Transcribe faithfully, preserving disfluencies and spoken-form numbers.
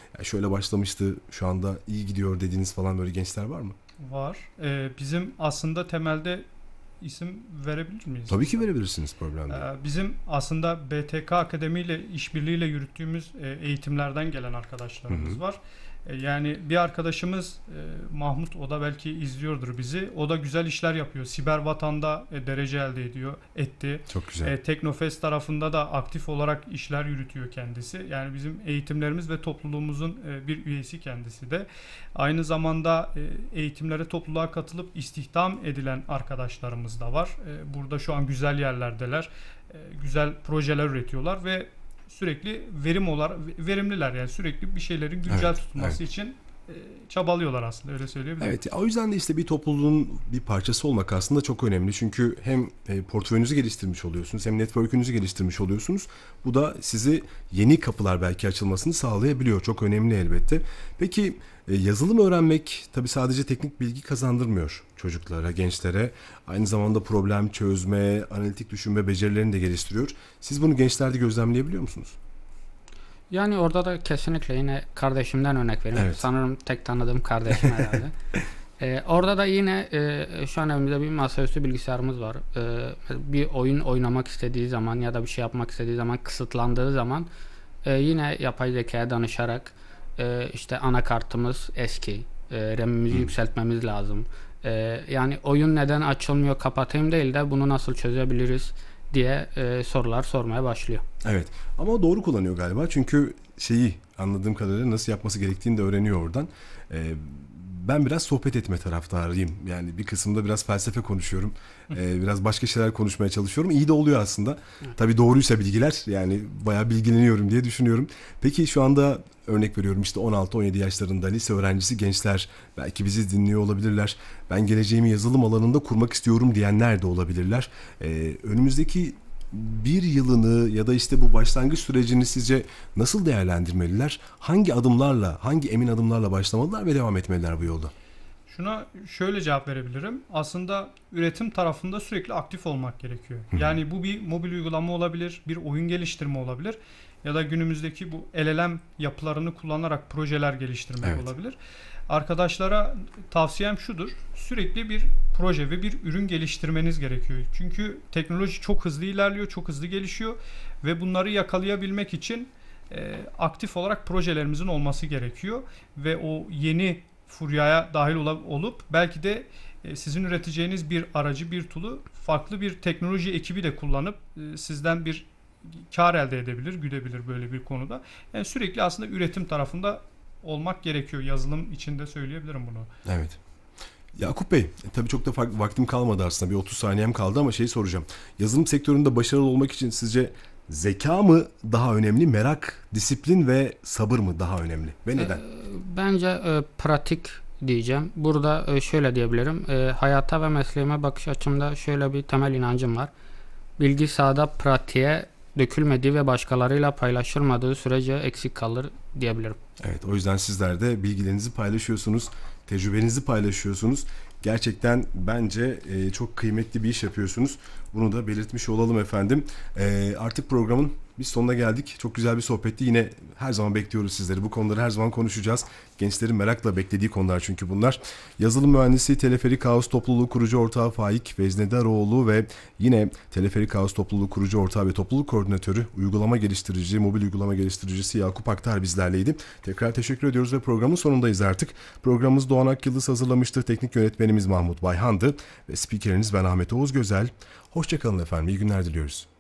Ya şöyle başlamıştı, şu anda iyi gidiyor dediğiniz falan böyle gençler var mı? Var. Ee, bizim aslında temelde isim verebilir miyiz Tabii ki burada? verebilirsiniz, problem değil. Ee, bizim aslında B T K Akademi ile işbirliğiyle yürüttüğümüz e, eğitimlerden gelen Hı arkadaşlarımız hı. var. E, yani bir arkadaşımız e, Mahmut, o da belki izliyordur bizi. O da güzel işler yapıyor. Siber Vatan'da e, derece elde ediyor, etti. Çok güzel. E, Teknofest tarafında da aktif olarak işler yürütüyor kendisi. Yani bizim eğitimlerimiz ve topluluğumuzun e, bir üyesi kendisi de. Aynı zamanda e, eğitimlere, topluluğa katılıp istihdam edilen arkadaşlarımız da var. E, burada şu an güzel yerlerdeler. E, güzel projeler üretiyorlar ve sürekli verim olarak verimliler, yani sürekli bir şeylerin güncel Evet, tutulması evet. için e, çabalıyorlar aslında, öyle söyleyebilirim. Evet, o yüzden de işte bir topluluğun bir parçası olmak aslında çok önemli. Çünkü hem e, portföyünüzü geliştirmiş oluyorsunuz, hem network'ünüzü geliştirmiş oluyorsunuz. Bu da sizi yeni kapılar belki açılmasını sağlayabiliyor. Çok önemli elbette. Peki e, yazılım öğrenmek tabii sadece teknik bilgi kazandırmıyor çocuklara, gençlere. Aynı zamanda problem çözme, analitik düşünme becerilerini de geliştiriyor. Siz bunu gençlerde gözlemleyebiliyor musunuz? Yani orada da kesinlikle yine kardeşimden örnek vereyim. Evet. Sanırım tek tanıdığım kardeşim herhalde. Ee, orada da yine e, şu an evimizde bir masaüstü bilgisayarımız var. Ee, bir oyun oynamak istediği zaman ya da bir şey yapmak istediği zaman, kısıtlandığı zaman e, yine yapay zekaya danışarak e, işte anakartımız eski, e, RAM'imizi Hı. yükseltmemiz lazım. E, yani oyun neden açılmıyor, kapatayım değil de bunu nasıl çözebiliriz diye e, sorular sormaya başlıyor. Evet, ama o doğru kullanıyor galiba, çünkü şeyi anladığım kadarıyla nasıl yapması gerektiğini de öğreniyor oradan. Ee, ben biraz sohbet etme taraftarıyım. Yani bir kısımda biraz felsefe konuşuyorum. Ee, biraz başka şeyler konuşmaya çalışıyorum. İyi de oluyor aslında. Tabii doğruysa bilgiler, yani bayağı bilgileniyorum diye düşünüyorum. Peki şu anda örnek veriyorum, işte on altı on yedi yaşlarında lise öğrencisi gençler belki bizi dinliyor olabilirler. Ben geleceğimi yazılım alanında kurmak istiyorum diyenler de olabilirler. Ee, önümüzdeki bir yılını ya da işte bu başlangıç sürecini sizce nasıl değerlendirmeliler? Hangi adımlarla, hangi emin adımlarla başlamalılar ve devam etmeliler bu yolda? Şuna şöyle cevap verebilirim. Aslında üretim tarafında sürekli aktif olmak gerekiyor. Hı hı. Yani bu bir mobil uygulama olabilir, bir oyun geliştirme olabilir ya da günümüzdeki bu L L M yapılarını kullanarak projeler geliştirmek Evet. olabilir. Arkadaşlara tavsiyem şudur: sürekli bir proje ve bir ürün geliştirmeniz gerekiyor. Çünkü teknoloji çok hızlı ilerliyor, çok hızlı gelişiyor ve bunları yakalayabilmek için e, aktif olarak projelerimizin olması gerekiyor ve o yeni furyaya dahil ol- olup belki de e, sizin üreteceğiniz bir aracı, bir tool'u farklı bir teknoloji ekibi de kullanıp e, sizden bir kar elde edebilir, güdebilir böyle bir konuda. Yani sürekli aslında üretim tarafında olmak gerekiyor. Yazılım içinde söyleyebilirim bunu. Evet. Yakup Bey, e, tabii çok da fark- vaktim kalmadı aslında. Bir otuz saniyem kaldı ama şeyi soracağım. Yazılım sektöründe başarılı olmak için sizce zeka mı daha önemli, merak, disiplin ve sabır mı daha önemli? Ve E, neden? Bence e, pratik diyeceğim. Burada e, şöyle diyebilirim. E, hayata ve mesleğime bakış açımda şöyle bir temel inancım var. Bilgi sahada pratiğe dökülmediği ve başkalarıyla paylaşılmadığı sürece eksik kalır diyebilirim. Evet, o yüzden sizler de bilgilerinizi paylaşıyorsunuz, tecrübenizi paylaşıyorsunuz. Gerçekten bence e, çok kıymetli bir iş yapıyorsunuz. Bunu da belirtmiş olalım efendim. E, artık programın biz sonuna geldik. Çok güzel bir sohbetti. Yine her zaman bekliyoruz sizleri. Bu konuları her zaman konuşacağız. Gençlerin merakla beklediği konular çünkü bunlar. Yazılım mühendisi Teleferik Kaos Topluluğu kurucu ortağı Faik Veznedaroğlu ve yine Teleferik Kaos Topluluğu kurucu ortağı ve topluluk koordinatörü, uygulama geliştirici, mobil uygulama geliştiricisi Yakup Aktar bizlerleydi. Tekrar teşekkür ediyoruz ve programın sonundayız artık. Programımız Doğan Akyıldız hazırlamıştır. Teknik yönetmenimiz Mahmut Bayhan'dı ve spikeriniz ben Ahmet Oğuz Gözel. Hoşçakalın efendim. İyi günler diliyoruz.